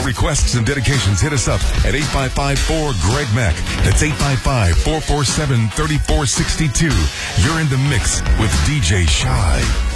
For requests and dedications, hit us up at 855-4-GREG-MEC. That's 855-447-3462. You're in the mix with DJ Shy.